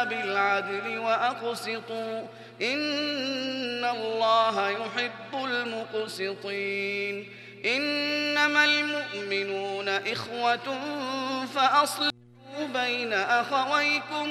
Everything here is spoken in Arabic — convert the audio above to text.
بالعدل وأقسطوا إن الله يحب المقسطين إنما المؤمنون إخوة فأصلحوا بين أخويكم